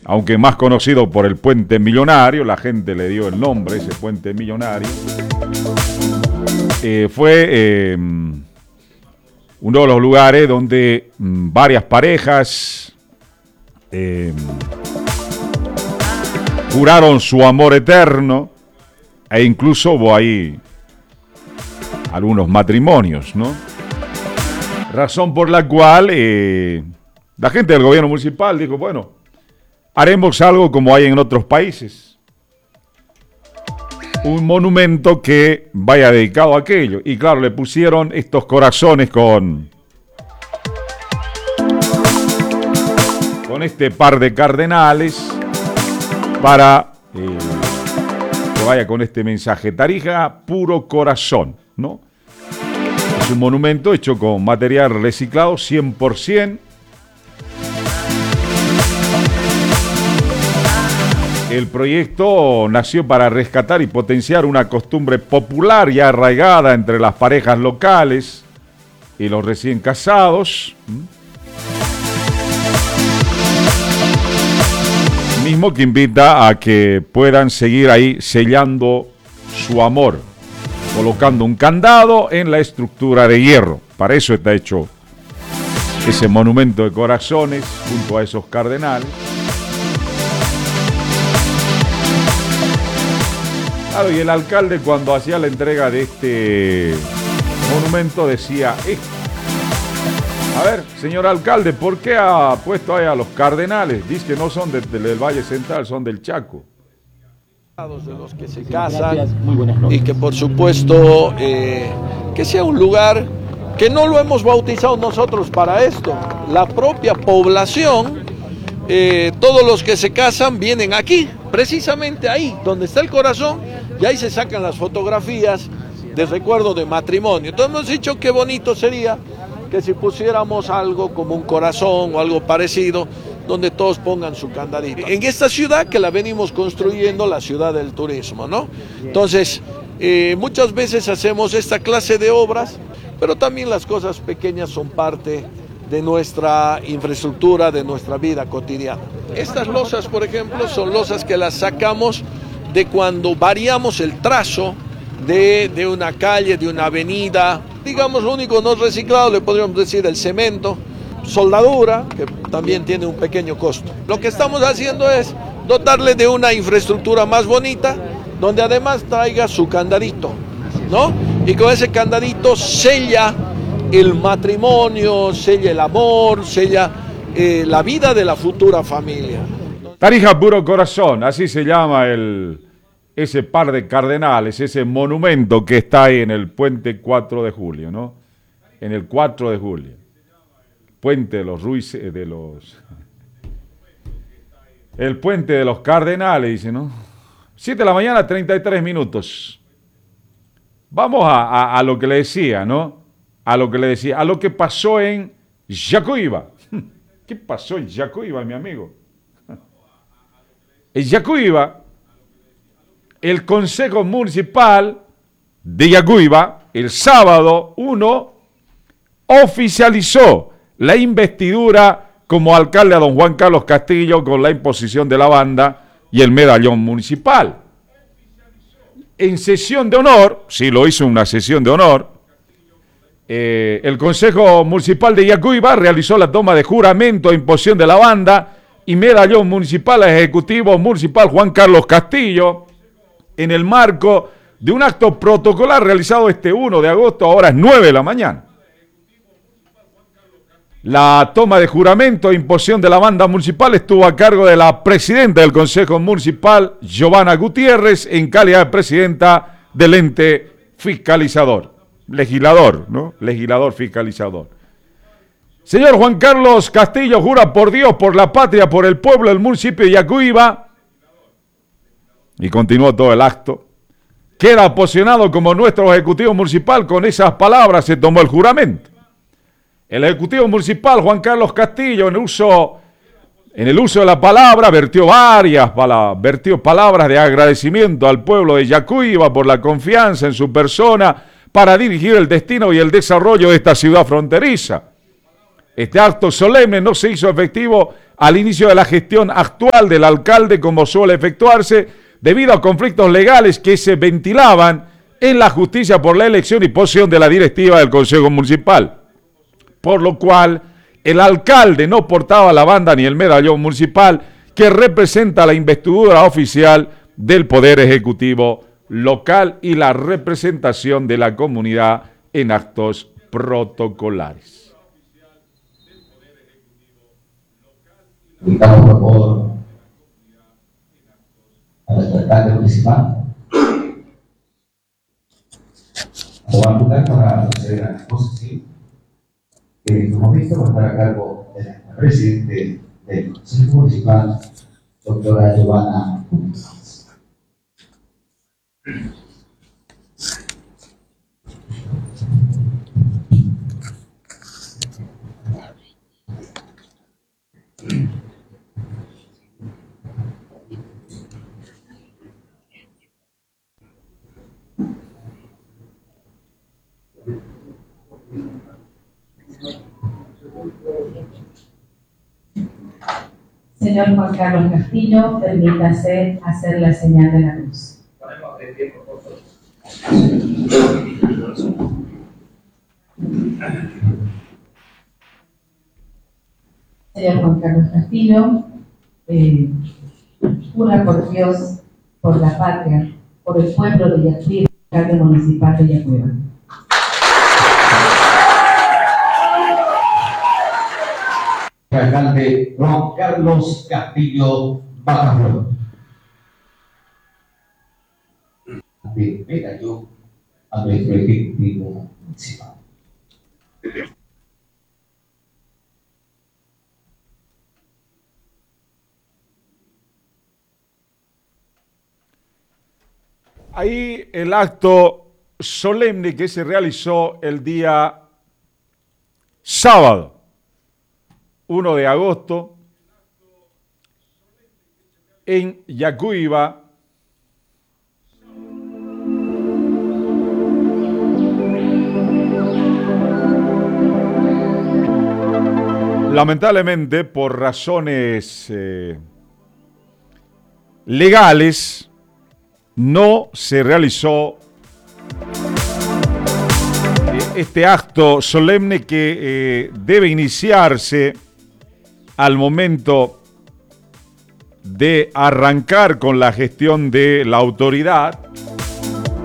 aunque más conocido por el Puente Millonario, la gente le dio el nombre, ese Puente Millonario, fue uno de los lugares donde varias parejas juraron su amor eterno, e incluso hubo ahí algunos matrimonios, ¿no? Razón por la cual la gente del gobierno municipal dijo, bueno, haremos algo como hay en otros países. Un monumento que vaya dedicado a aquello. Y claro, le pusieron estos corazones con este par de cardenales para que vaya con este mensaje. Tarija, puro corazón, ¿no? Es un monumento hecho con material reciclado 100%. El proyecto nació para rescatar y potenciar una costumbre popular ya arraigada entre las parejas locales y los recién casados. Mismo que invita a que puedan seguir ahí sellando su amor, colocando un candado en la estructura de hierro. Para eso está hecho ese monumento de corazones junto a esos cardenales. Claro, y el alcalde cuando hacía la entrega de este monumento decía, a ver, señor alcalde, ¿por qué ha puesto ahí a los cardenales? Dice que no son del Valle Central, son del Chaco. De los que se casan y que por supuesto que sea un lugar que no lo hemos bautizado nosotros para esto. La propia población, todos los que se casan vienen aquí, precisamente ahí, donde está el corazón, y ahí se sacan las fotografías de recuerdo de matrimonio. Entonces hemos dicho qué bonito sería que si pusiéramos algo como un corazón o algo parecido, donde todos pongan su candadito. En esta ciudad que la venimos construyendo, la ciudad del turismo, ¿no? Entonces, muchas veces hacemos esta clase de obras, pero también las cosas pequeñas son parte de nuestra infraestructura, de nuestra vida cotidiana. Estas losas, por ejemplo, son losas que las sacamos de cuando variamos el trazo de una calle, de una avenida. Digamos, lo único no reciclado, le podríamos decir el cemento, soldadura, que también tiene un pequeño costo. Lo que estamos haciendo es dotarle de una infraestructura más bonita, donde además traiga su candadito, ¿no? Y con ese candadito sella el matrimonio, sella el amor, sella la vida de la futura familia. Tarija, puro corazón, así se llama ese par de cardenales, ese monumento que está ahí en el puente 4 de julio, ¿no? En el 4 de julio. Puente de los Ruiz, el puente de los cardenales, dice, ¿no? 7 de la mañana, 33 minutos. Vamos a lo que le decía, ¿no? A lo que pasó en Yacuiba. ¿Qué pasó en Yacuiba, mi amigo? En Yacuiba, el Consejo Municipal de Yacuiba, el sábado 1, oficializó la investidura como alcalde a don Juan Carlos Castillo con la imposición de la banda y el medallón municipal. En sesión de honor, sí lo hizo una sesión de honor, el Consejo Municipal de Yacuiba realizó la toma de juramento e imposición de la banda y medallón municipal al Ejecutivo Municipal Juan Carlos Castillo en el marco de un acto protocolar realizado este 1 de agosto a horas 9 de la mañana. La toma de juramento e imposición de la banda municipal estuvo a cargo de la presidenta del Consejo Municipal, Giovanna Gutiérrez, en calidad de presidenta del ente fiscalizador. Legislador, ¿no? Legislador fiscalizador. Señor Juan Carlos Castillo jura por Dios, por la patria, por el pueblo del municipio de Yacuiba. Y continuó todo el acto. Queda posicionado como nuestro Ejecutivo Municipal. Con esas palabras se tomó el juramento. El Ejecutivo Municipal, Juan Carlos Castillo, en el uso de la palabra, vertió palabras de agradecimiento al pueblo de Yacuiba por la confianza en su persona para dirigir el destino y el desarrollo de esta ciudad fronteriza. Este acto solemne no se hizo efectivo al inicio de la gestión actual del alcalde, como suele efectuarse, debido a conflictos legales que se ventilaban en la justicia por la elección y posesión de la directiva del Consejo Municipal. Por lo cual, el alcalde no portaba la banda ni el medallón municipal que representa la investidura oficial del Poder Ejecutivo local y la representación de la comunidad en actos protocolares. Invitamos por favor a nuestro alcalde municipal a tomar lugar para proceder a la exposición que en este momento va a estar a cargo de la presidente del Consejo Municipal, doctora Giovanna Gutiérrez. Señor Juan Carlos Castillo, permítase hacer la señal de la cruz. Señor Juan Carlos Castillo, jura por Dios, por la patria, por el pueblo de Yacyretá, alcalde municipal de Yacuiba. Alcalde Juan Carlos Castillo Bajafuego. De medallón a nuestro ejecutivo municipal. Ahí el acto solemne que se realizó el día sábado, 1 de agosto, en Yacuiba, lamentablemente por razones legales no se realizó este acto solemne que debe iniciarse al momento de arrancar con la gestión de la autoridad.